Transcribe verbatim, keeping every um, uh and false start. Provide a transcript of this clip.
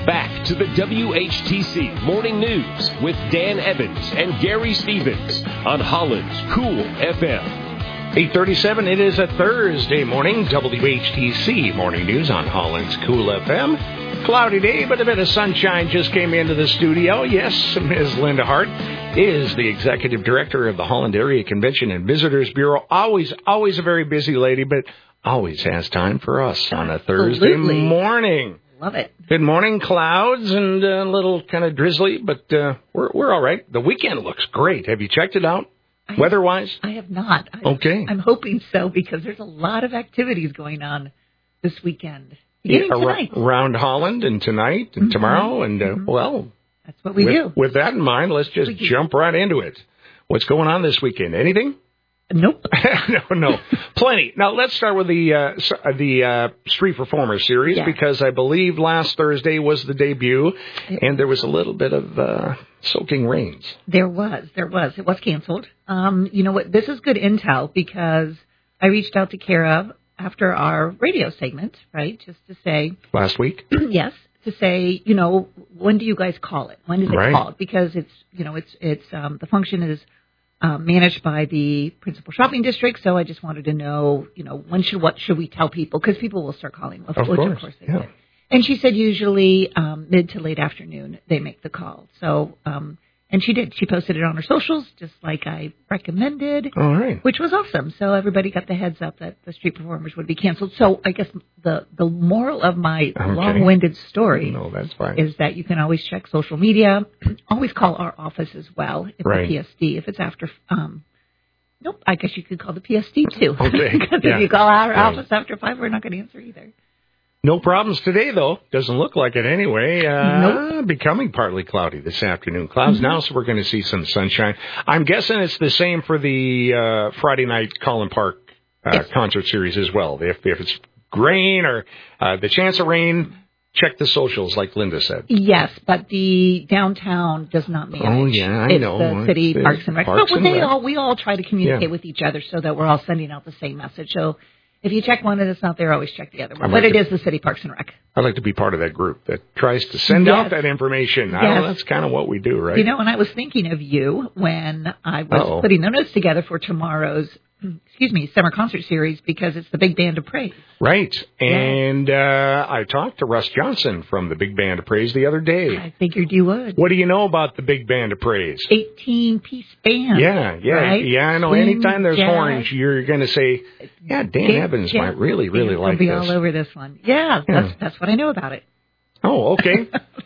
Back to the W H T C Morning News with Dan Evans and Gary Stevens on Holland's Cool F M. eight thirty-seven, it is a Thursday morning. W H T C Morning News on Holland's Cool F M. Cloudy day, but a bit of sunshine just came into the studio. Yes, Miz Linda Hart is the Executive Director of the Holland Area Convention and Visitors Bureau. Always, always a very busy lady, but always has time for us on a Thursday Absolutely. morning. Love it. Good morning, clouds and a little kind of drizzly, but uh, we're we're all right. The weekend looks great. Have you checked it out, I weather-wise? I have not. I, Okay. I'm hoping so because there's a lot of activities going on this weekend. Beginning Yeah, tonight. ar- around Holland and tonight and Mm-hmm. tomorrow. And, uh, Mm-hmm. well, That's what we with, do. with that in mind, let's just We do. jump right into it. What's going on this weekend? Anything? Nope. no, no. Plenty. Now, let's start with the uh, s- uh, the uh, Street Performer series, Yeah. because I believe last Thursday was the debut, and there was a little bit of uh, soaking rains. There was. There was. It was canceled. Um, you know what? This is good intel because I reached out to Kara after our radio segment, right, just to say, Last week? yes, to say, you know, when do you guys call it? When is it Right. called? Because it's, you know, it's, it's, um, the function is um, managed by the principal shopping district. So I just wanted to know, you know, when should, what should we tell people? Because people will start calling. Of, Of which course, of course they yeah. did. And she said usually um, mid to late afternoon they make the call. So, um, and she did. She posted it on her socials, just like I recommended. All right. Which was awesome. So everybody got the heads up that the Street Performers would be canceled. So I guess the, the moral of my Okay. long-winded story No, that's fine. is that you can always check social media. Always call our office as well if Right. the P S D, if it's after, um, nope, I guess you could call the P S D too. Okay. Because Yeah. if you call our Right. office after five, we're not going to answer either. No problems today, though. Doesn't look like it anyway. Uh, Nope. Becoming partly cloudy this afternoon. Clouds Mm-hmm. now, so we're going to see some sunshine. I'm guessing it's the same for the uh, Friday night Collin Park uh, Yes. concert series as well. If, if it's rain or uh, the chance of rain, check the socials, like Linda said. Yes, but the downtown does not manage. Oh, yeah, I it's know. the city It's the Parks and Rec. Parks but and they Rec. all we all try to communicate Yeah. with each other so that we're all sending out the same message. So if you check one and it's not there, always check the other one. I'd But like it to- is the city Parks and Rec. I'd like to be part of that group that tries to send Yes. out that information. I don't know, Yes. that's kind of what we do, right? You know, and I was thinking of you when I was Uh-oh. putting the notes together for tomorrow's, excuse me, summer concert series because it's the Big Band of Praise. Right. And uh, I talked to Russ Johnson from the Big Band of Praise the other day. I figured you would. What do you know about the Big Band of Praise? eighteen-piece band. Yeah, yeah, right? yeah. I know. Swing, Anytime there's jazz. horns, you're going to say, "Yeah, Dan Yeah, Evans yeah. might really, really Dan's like gonna be this." all over this one. Yeah, Yeah. that's that's what I know about it. Oh, okay.